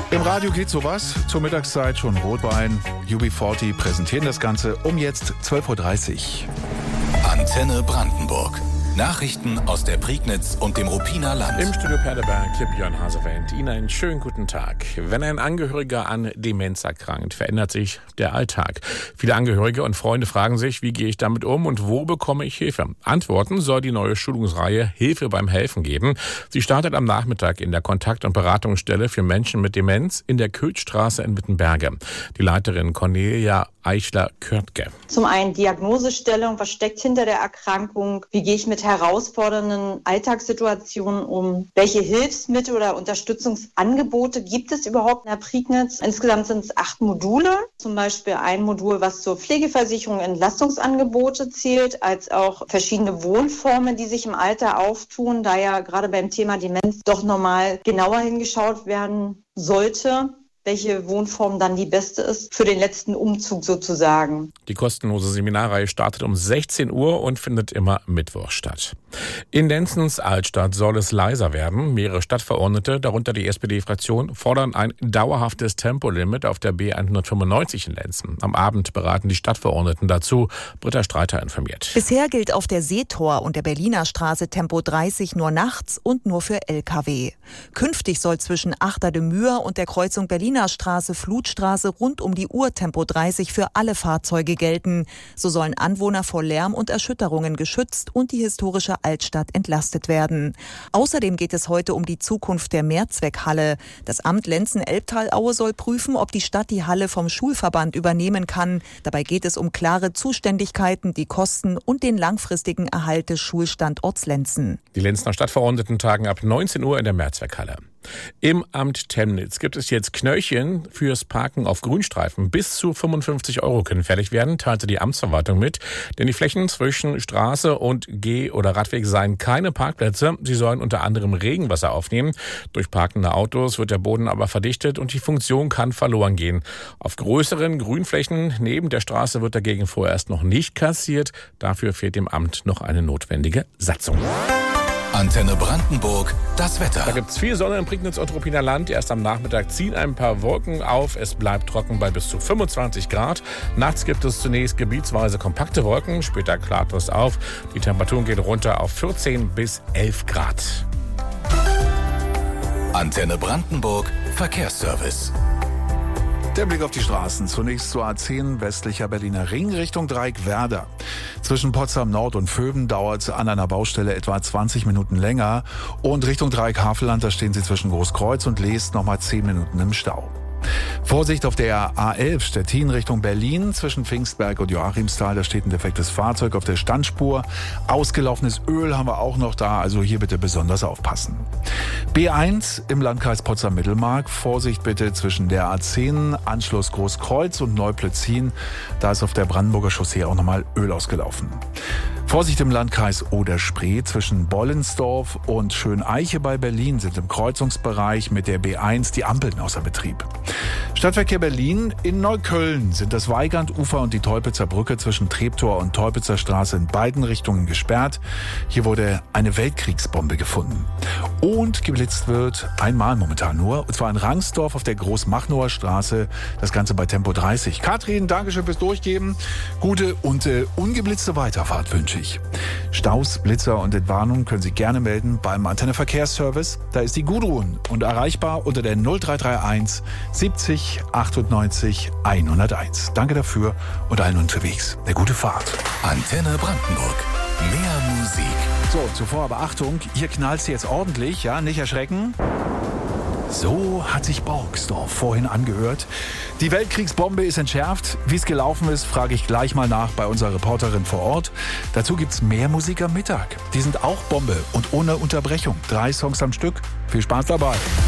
Im Radio geht sowas. Zur Mittagszeit schon Rotwein. UB40 präsentieren das Ganze um jetzt 12.30 Uhr. Antenne Brandenburg. Nachrichten aus der Prignitz und dem Ruppiner Land. Im Studio Perleberg, Björn Hasewend. Ihnen einen schönen guten Tag. Wenn ein Angehöriger an Demenz erkrankt, verändert sich der Alltag. Viele Angehörige und Freunde fragen sich, wie gehe ich damit um und wo bekomme ich Hilfe? Antworten soll die neue Schulungsreihe Hilfe beim Helfen geben. Sie startet am Nachmittag in der Kontakt- und Beratungsstelle für Menschen mit Demenz in der Köthstraße in Wittenberge. Die Leiterin Cornelia Eichler-Körtke. Zum einen Diagnosestellung, was steckt hinter der Erkrankung? Wie gehe ich mit herausfordernden Alltagssituationen um? Welche Hilfsmittel oder Unterstützungsangebote gibt es überhaupt in der Prignitz? Insgesamt sind es 8 Module, zum Beispiel ein Modul, was zur Pflegeversicherung Entlastungsangebote zählt, als auch verschiedene Wohnformen, die sich im Alter auftun, da ja gerade beim Thema Demenz doch nochmal genauer hingeschaut werden sollte, welche Wohnform dann die beste ist für den letzten Umzug sozusagen. Die kostenlose Seminarreihe startet um 16 Uhr und findet immer Mittwoch statt. In Lenzens Altstadt soll es leiser werden. Mehrere Stadtverordnete, darunter die SPD-Fraktion, fordern ein dauerhaftes Tempolimit auf der B195 in Lenzen. Am Abend beraten die Stadtverordneten dazu. Britta Streiter informiert. Bisher gilt auf der Seetor und der Berliner Straße Tempo 30 nur nachts und nur für Lkw. Künftig soll zwischen Achter de Muur und der Kreuzung Berliner Straße, Flutstraße rund um die Uhr Tempo 30 für alle Fahrzeuge gelten. So sollen Anwohner vor Lärm und Erschütterungen geschützt und die historische Altstadt entlastet werden. Außerdem geht es heute um die Zukunft der Mehrzweckhalle. Das Amt Lenzen-Elbtalaue soll prüfen, ob die Stadt die Halle vom Schulverband übernehmen kann. Dabei geht es um klare Zuständigkeiten, die Kosten und den langfristigen Erhalt des Schulstandorts Lenzen. Die Lenzener Stadtverordneten tagen ab 19 Uhr in der Mehrzweckhalle. Im Amt Temnitz gibt es jetzt Knöllchen fürs Parken auf Grünstreifen. Bis zu 55 € können fällig werden, teilte die Amtsverwaltung mit. Denn die Flächen zwischen Straße und Geh- oder Radweg seien keine Parkplätze. Sie sollen unter anderem Regenwasser aufnehmen. Durch parkende Autos wird der Boden aber verdichtet und die Funktion kann verloren gehen. Auf größeren Grünflächen neben der Straße wird dagegen vorerst noch nicht kassiert. Dafür fehlt dem Amt noch eine notwendige Satzung. Antenne Brandenburg, das Wetter. Da gibt es viel Sonne im Prignitz und Ruppiner Land. Erst am Nachmittag ziehen ein paar Wolken auf. Es bleibt trocken bei bis zu 25 Grad. Nachts gibt es zunächst gebietsweise kompakte Wolken. Später klart es auf. Die Temperaturen gehen runter auf 14 bis 11 Grad. Antenne Brandenburg, Verkehrsservice. Der Blick auf die Straßen. Zunächst zur A10 westlicher Berliner Ring Richtung Dreieck Werder. Zwischen Potsdam Nord und Vöben dauert es an einer Baustelle etwa 20 Minuten länger. Und Richtung Dreieck Havelland, da stehen Sie zwischen Großkreuz und Leest nochmal 10 Minuten im Stau. Vorsicht auf der A11 Stettin Richtung Berlin. Zwischen Pfingstberg und Joachimsthal, da steht ein defektes Fahrzeug auf der Standspur. Ausgelaufenes Öl haben wir auch noch da, also hier bitte besonders aufpassen. B1 im Landkreis Potsdam-Mittelmark. Vorsicht bitte zwischen der A10, Anschluss Großkreuz und Neuplötzin. Da ist auf der Brandenburger Chaussee auch nochmal Öl ausgelaufen. Vorsicht im Landkreis Oder-Spree. Zwischen Bollensdorf und Schöneiche bei Berlin sind im Kreuzungsbereich mit der B1 die Ampeln außer Betrieb. Stadtverkehr Berlin. In Neukölln sind das Weigandufer und die Teupitzer Brücke zwischen Treptower und Teupitzer Straße in beiden Richtungen gesperrt. Hier wurde eine Weltkriegsbombe gefunden. Und geblitzt wird einmal momentan nur, und zwar in Rangsdorf auf der Großmachnower Straße. Das Ganze bei Tempo 30. Katrin, Dankeschön fürs Durchgeben. Gute und ungeblitzte Weiterfahrt wünsche ich. Staus, Blitzer und Entwarnung können Sie gerne melden beim Antenne Verkehrsservice. Da ist die Gudrun und erreichbar unter der 0331 70 98 101. Danke dafür und allen unterwegs. Eine gute Fahrt. Antenne Brandenburg. Mehr Musik. So, zuvor aber Achtung, hier knallt es jetzt ordentlich, ja, nicht erschrecken. So hat sich Borgsdorf vorhin angehört. Die Weltkriegsbombe ist entschärft. Wie es gelaufen ist, frage ich gleich mal nach bei unserer Reporterin vor Ort. Dazu gibt's mehr Musik am Mittag. Die sind auch Bombe und ohne Unterbrechung. 3 Songs am Stück. Viel Spaß dabei.